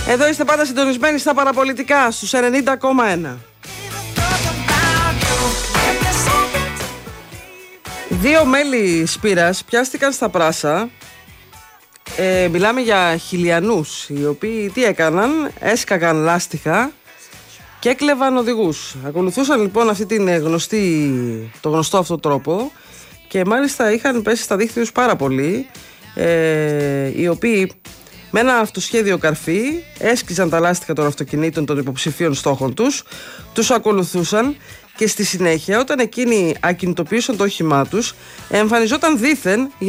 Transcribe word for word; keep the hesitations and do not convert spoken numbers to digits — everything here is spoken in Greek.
Εδώ είστε πάντα συντονισμένοι στα παραπολιτικά στους ενενήντα κόμμα ένα. Δύο μέλη Σπύρας πιάστηκαν στα Πράσα. ε, Μιλάμε για χιλιανούς, οι οποίοι τι έκαναν? Έσκαγαν λάστιχα και έκλεβαν οδηγούς. Ακολουθούσαν λοιπόν αυτή την γνωστή, το γνωστό αυτό τρόπο, και μάλιστα είχαν πέσει στα δίχτυα τους πάρα πολλοί, ε, οι οποίοι με ένα αυτοσχέδιο καρφί έσκυζαν τα λάστιχα των αυτοκινήτων των υποψηφίων στόχων τους, τους ακολουθούσαν και στη συνέχεια, όταν εκείνοι ακινητοποίησαν το όχημά τους, εμφανιζόταν δήθεν